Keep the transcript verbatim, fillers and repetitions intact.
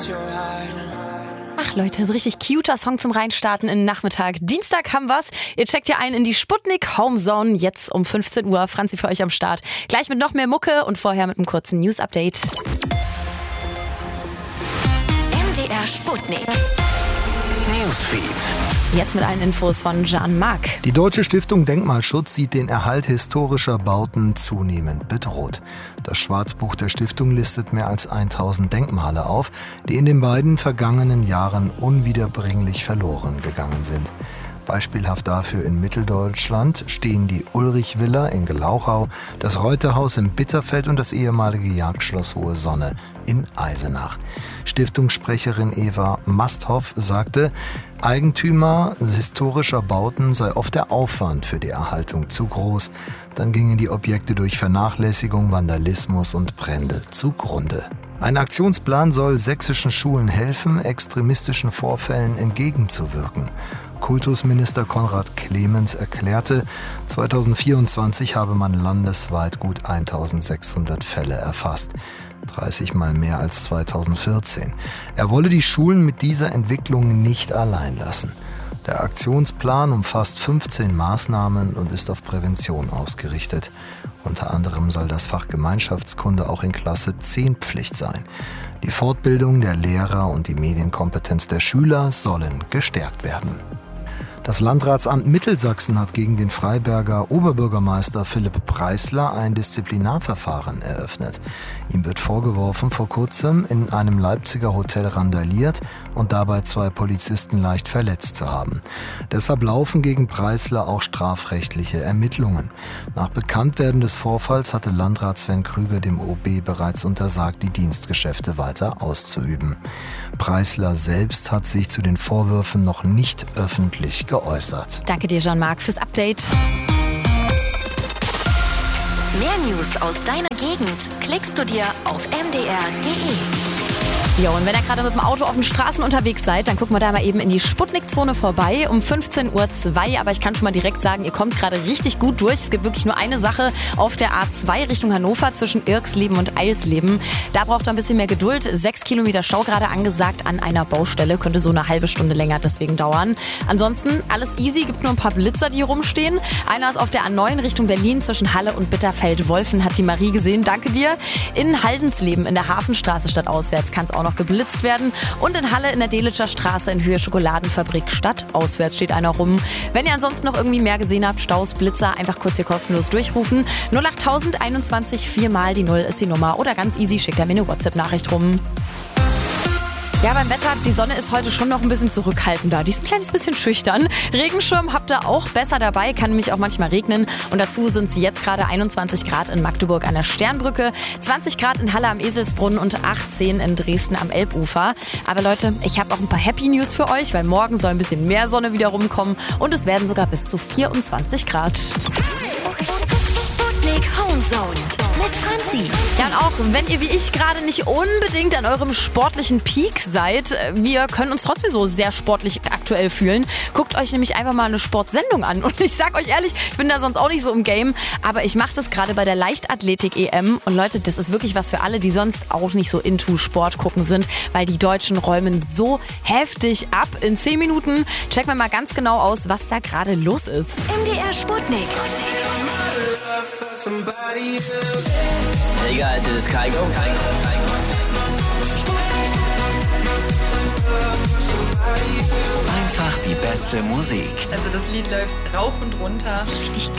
Ach Leute, so richtig cuter Song zum Reinstarten in den Nachmittag. Dienstag haben wir's. Ihr checkt hier ein in die Sputnik Homezone. Jetzt um fünfzehn Uhr. Franzi für euch am Start. Gleich mit noch mehr Mucke und vorher mit einem kurzen News-Update. M D R Sputnik Newsfeed. Jetzt mit allen Infos von Jean-Marc. Die Deutsche Stiftung Denkmalschutz sieht den Erhalt historischer Bauten zunehmend bedroht. Das Schwarzbuch der Stiftung listet mehr als tausend Denkmale auf, die in den beiden vergangenen Jahren unwiederbringlich verloren gegangen sind. Beispielhaft dafür in Mitteldeutschland stehen die Ulrich-Villa in Glauchau, das Reuterhaus in Bitterfeld und das ehemalige Jagdschloss Hohe Sonne in Eisenach. Stiftungssprecherin Eva Masthoff sagte, Eigentümer historischer Bauten sei oft der Aufwand für die Erhaltung zu groß. Dann gingen die Objekte durch Vernachlässigung, Vandalismus und Brände zugrunde. Ein Aktionsplan soll sächsischen Schulen helfen, extremistischen Vorfällen entgegenzuwirken. Kultusminister Konrad Clemens erklärte, zweitausendvierundzwanzig habe man landesweit gut eintausendsechshundert Fälle erfasst. dreißig Mal mehr als zweitausendvierzehn. Er wolle die Schulen mit dieser Entwicklung nicht allein lassen. Der Aktionsplan umfasst fünfzehn Maßnahmen und ist auf Prävention ausgerichtet. Unter anderem soll das Fach Gemeinschaftskunde auch in Klasse zehn Pflicht sein. Die Fortbildung der Lehrer und die Medienkompetenz der Schüler sollen gestärkt werden. Das Landratsamt Mittelsachsen hat gegen den Freiberger Oberbürgermeister Philipp Preisler ein Disziplinarverfahren eröffnet. Ihm wird vorgeworfen, vor kurzem in einem Leipziger Hotel randaliert und dabei zwei Polizisten leicht verletzt zu haben. Deshalb laufen gegen Preisler auch strafrechtliche Ermittlungen. Nach Bekanntwerden des Vorfalls hatte Landrat Sven Krüger dem O B bereits untersagt, die Dienstgeschäfte weiter auszuüben. Preisler selbst hat sich zu den Vorwürfen noch nicht öffentlich geäußert. Danke dir, Jean-Marc, fürs Update. Mehr News aus deiner Gegend klickst du dir auf m d r punkt d e. Jo, und wenn ihr gerade mit dem Auto auf den Straßen unterwegs seid, dann gucken wir da mal eben in die Sputnik-Zone vorbei um fünfzehn Uhr zwei. Aber ich kann schon mal direkt sagen, ihr kommt gerade richtig gut durch. Es gibt wirklich nur eine Sache auf der A zwei Richtung Hannover zwischen Irksleben und Eisleben. Da braucht ihr ein bisschen mehr Geduld. Sechs Kilometer Stau gerade angesagt an einer Baustelle. Könnte so eine halbe Stunde länger deswegen dauern. Ansonsten alles easy, gibt nur ein paar Blitzer, die hier rumstehen. Einer ist auf der A neun Richtung Berlin zwischen Halle und Bitterfeld-Wolfen. Hat die Marie gesehen. Danke dir. In Haldensleben in der Hafenstraße stadtauswärts kann es auch noch geblitzt werden. Und in Halle in der Delitscher Straße in Höhe Schokoladenfabrik stadtauswärts steht einer rum. Wenn ihr ansonsten noch irgendwie mehr gesehen habt, Staus, Blitzer, einfach kurz hier kostenlos durchrufen. null acht einundzwanzig, viermal die Null ist die Nummer. Oder ganz easy, schickt ihr mir eine WhatsApp-Nachricht rum. Ja, beim Wetter, die Sonne ist heute schon noch ein bisschen zurückhaltender. Die ist ein kleines bisschen schüchtern. Regenschirm habt ihr auch besser dabei, kann nämlich auch manchmal regnen. Und dazu sind es jetzt gerade einundzwanzig Grad in Magdeburg an der Sternbrücke, zwanzig Grad in Halle am Eselsbrunn und achtzehn in Dresden am Elbufer. Aber Leute, ich habe auch ein paar Happy News für euch, weil morgen soll ein bisschen mehr Sonne wieder rumkommen und es werden sogar bis zu vierundzwanzig Grad. Sputnik Homezone mit Franzi. Ja, und auch wenn ihr wie ich gerade nicht unbedingt an eurem sportlichen Peak seid, wir können uns trotzdem so sehr sportlich aktuell fühlen. Guckt euch nämlich einfach mal eine Sportsendung an. Und ich sag euch ehrlich, ich bin da sonst auch nicht so im Game, aber ich mache das gerade bei der Leichtathletik-E M. Und Leute, das ist wirklich was für alle, die sonst auch nicht so into Sport gucken sind, weil die Deutschen räumen so heftig ab. In zehn Minuten checken wir mal ganz genau aus, was da gerade los ist. M D R Sputnik. Hey guys, this is Kygo. Einfach die beste Musik. Also das Lied läuft rauf und runter. Richtig geil.